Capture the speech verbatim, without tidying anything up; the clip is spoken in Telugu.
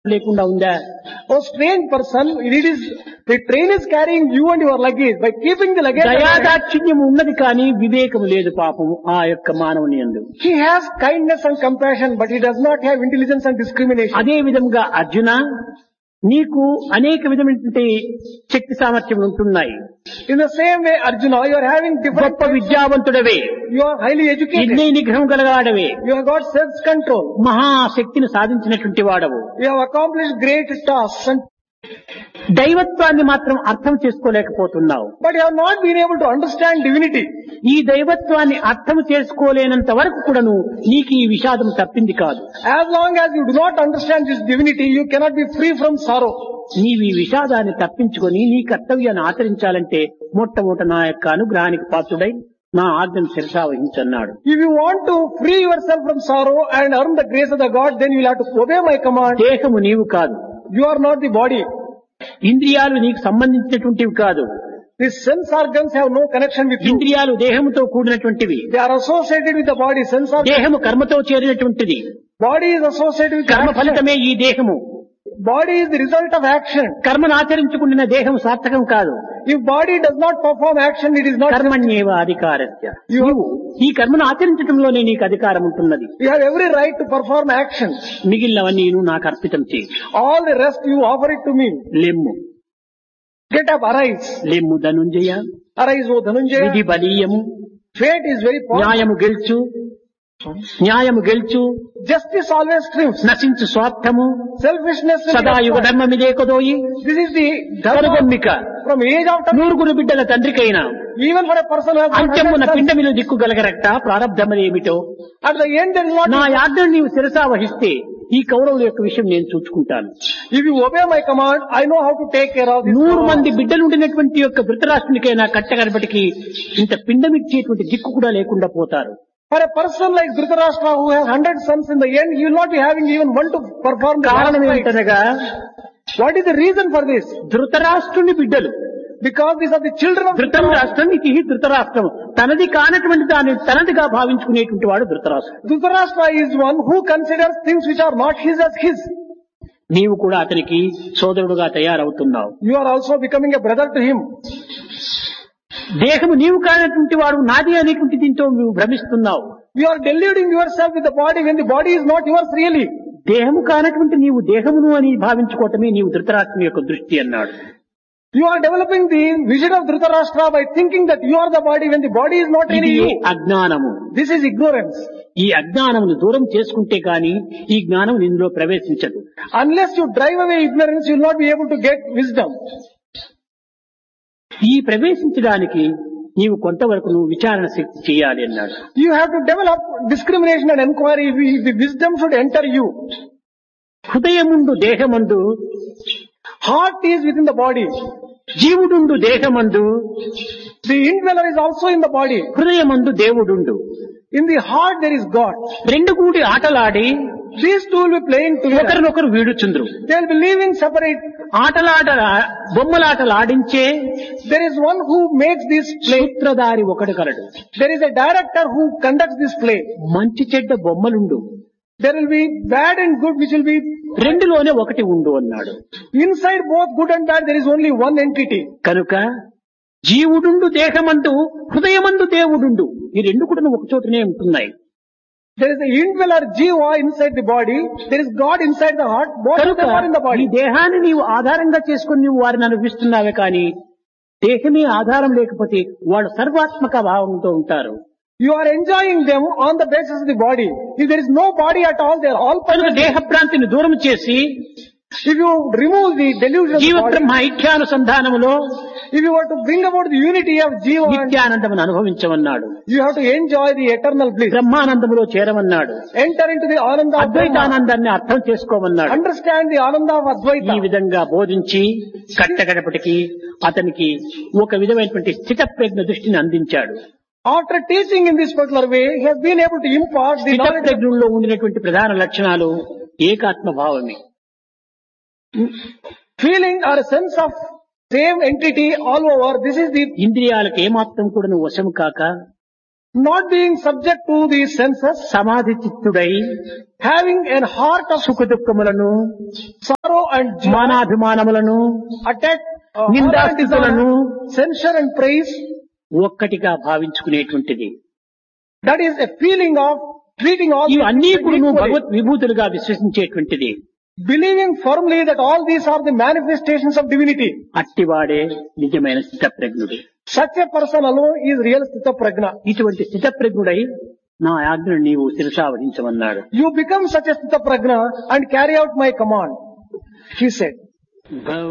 లేకుండా ఉందా? Oh strange person, it is, the train is carrying you and your luggage. By keeping the luggage, దయాదాక్షిణ్యం ఉన్నది కానీ వివేకం లేదు పాపం ఆ యొక్క మానవుని యందు. he has kindness and compassion, but he does not have intelligence and discrimination. అదే విధంగా అర్జున, నీకు అనేక విధమైనటువంటి శక్తి సామర్థ్యములు ఉంటున్నాయి. In the same way, Arjuna, you are having different, గొప్ప విద్యావంతుడవే, you are highly educated, ఇంద్రియ నిగ్రహం గలవాడవే, you have got self-control, మహాశక్తిని సాధించినటువంటి వాడవు. you have accomplished great tasks, and, దైవత్వాన్ని మాత్రం అర్థం చేసుకోలేకపోతున్నావు. but you have not been able to understand divinity. ఈ దైవత్వాన్ని అర్థం చేసుకోలేనంత వరకు కూడాను నీకు ఈ విషాదం తప్పింది కాదు. As long as you do not understand this divinity, you cannot be free from sorrow. నీవు ఈ విషాదాన్ని తప్పించుకొని నీ కర్తవ్యాన్ని ఆచరించాలంటే మొట్టమొదట నా యొక్క అనుగ్రహానికి పాత్రుడై నా ఆజ్ఞను శిరసావహించన్నాడు. If you want to free yourself from sorrow and earn the grace of the God, then you will have to obey my command. దేహము నీవు కాదు, You are not the body. ఇంద్రియాలు నీకు సంబంధించినటువంటివి కాదు. The sense organs have no connection with you. ఇంద్రియాలు దేహముతో కూడినటువంటివి. They are associated with the body. Sense organs. దేహము కర్మతో చేరినటువంటిది. Body is associated with కర్మ action. ఫలితమే ఈ దేహము. Body is the result of action. కర్మను ఆచరించుకున్న దేహం సార్థకం కాదు. If body does not perform action, it is not. కర్మణ్యేవ అధికారస్య. You- నీవు ఈ కర్మను ఆచరించడంలోనే నీకు అధికారం ఉంటున్నది. You have every right to perform action. మిగిలినవన్నీ నువ్వు నాకు అర్పితం చేయి. All the rest you offer it to me. లెమ్ము Get up, arise. లెమ్ము ధనుంజయ. Arise, O విధి Dhananjaya. బలీయము. Fate is very powerful. న్యాయము గెలుచు. న్యాయము గెలుచు. Justice always triumphs. నశించు స్వార్థము. Selfishness will సదా యుగ not. ధర్మమిదే కొదోయి. This is the dharma కనుగొమ్మిక from age of time. నూరుగురు బిడ్డల తండ్రికైనా Even for a person who has not అంత్యమున had పిండమిలు దిక్కుగలగరట ప్రారంధమనేమిటో. at the end there is not. నా యాజ్ఞను నీవు శిరసా వహిస్తే ఈ కౌరవుల యొక్క విషయం నేను చూసుకుంటాను. If you obey my command, I know how to take care of this. నూరు మంది బిడ్డలుండినటువంటి యొక్క ధృతరాష్ట్రునికైనా కట్టగనపటికి ఇంత పిండమిచ్చేటువంటి దిక్కు కూడా లేకుండా పోతారు. For a person like Dhritarashtra who has hundred sons, in the end he will not be having even one to perform the కారణం last rite. ఏంటనగా What is the reason for this? ధృతరాష్ట్రుని బిడ్డలు. Because these are the children of ధృతం రాష్ట్రం ఇది ధృతరాష్ట్రం. తనది కానటువంటి దాన్ని తనదిగా భావించుకునేటువంటి వాడు ధృతరాష్ట్రం. Dhritarashtra is one who considers things which are not his as his. నీవు కూడా అతనికి సోదరుడుగా తయారవుతున్నావు. You are also becoming a brother to him. దేహము నీవు కానటువంటి వాడు నాది అనేటువంటి దీంతో నువ్వు భ్రమిస్తున్నావు. You are deluding yourself with the body when the body is not yours really. దేహము కానటువంటి నీవు దేహమును అని భావించుకోవటమే నీవు ధృతరాష్ట్రుని యొక్క దృష్టి అన్నాడు. You are developing the vision of Dhritarashtra by thinking that you are the body when the body is not ఇది really you. అజ్ఞానము. This is ignorance. ఈ అజ్ఞానమును దూరం చేసుకుంటే గాని ఈ జ్ఞానం ఇందులో ప్రవేశించదు. Unless you drive away ignorance, you will not be able to get wisdom. ఈ ప్రవేశించడానికి నీవు కొంతవరకు నువ్వు విచారణ శక్తి చేయాలి అన్నాడు. You have to develop discrimination and inquiry. if The wisdom should enter you. హృదయముండు దేహమందు, Heart is within the body. జీవుడుండు దేహమందు, The indweller is also in the body. హృదయమందు దేవుడుండు. In the heart there is God. రెండు కూడి ఆటలాడి These two will be playing together. ఒకరినొకరు వీడుచుండ్రు. They will be living separate. ఆటలాట బొమ్మలాటలాడించే There is one who makes this play. సూత్రధారి ఒకడు కలడు. There is a director who conducts this play. మంచి చెడ్డ బొమ్మలుండు, There will be bad and good which will be రెండులోనే ఒకటి ఉండు అన్నాడు. inside both good and bad. There is only one entity. కనుక జీవుడుండు దేహమందు, హృదయమందు దేవుడుండు. ఈ రెండు కూడా ఒక చోటనే ఉంటున్నాయి. There is the indweller Jiva inside the body. There is God inside the heart. Both of కనుక them are in the ఈ body. దేహాన్ని నీవు ఆధారంగా చేసుకుని నీవు వారిని అనుభవిస్తున్నావే కానీ దేహమే ఆధారం లేకపోతే వాళ్ళు సర్వాత్మక భావంతో ఉంటారు. You are enjoying them on the basis of the body. If there is no body at all, they are all కనుక permanent. దేహ భ్రాంతిని దూరం చేసి If you remove the delusion of జీవ the body, Brahma ఐక్యానుసంధానములో if you were to bring about the unity of Jiva, and నిత్యానందమును అనుభవించమన్నాడు. you have to enjoy the eternal bliss. బ్రహ్మానందములో చేరమన్నాడు. Enter into the Ananda of Brahma. అద్వైతానందాన్ని అర్థం చేసుకోమన్నాడు. Understand the Ananda of ఈ Advaita. విధంగా బోధించి కట్టగడపటికి అతనికి ఒక విధమైనటువంటి స్థిత ప్రజ్ఞ దృష్టిని అందించాడు. After teaching in this particular way, he has been able to impart the స్థిత knowledge. ప్రజ్ఞలో ఉండినటువంటి ప్రధాన లక్షణాలు ఏకాత్మ భావమే. Feeling or a sense of same entity all over. This is the ఇంద్రియాలకు ఏమాత్రం కూడా నువ్వు వశము కాక not being subject to the senses, సమాధి చిత్తుడై having a heart of సుఖ దుఃఖములను and jihad, మానాభిమానములను attack, uh, నిందాస్థితులను censure and praise. ఒక్కటిగా భావించుకునేటువంటిది. That is a feeling of treating all these ఇవన్నీ things కూడా equally. Bhagwat విభూతులుగా విశ్వసించేటువంటిది. Believing firmly that all these are the manifestations of divinity. అట్టివాడే నిజమైన స్థితప్రజ్ఞుడు. Such a person alone is real Sthita Prajna. ఇటువంటి స్థితప్రజ్ఞుడై నా ఆజ్ఞను నీవు శిరసావహించమన్నాడు. You become such a Sthita Prajna and carry out my command, he said.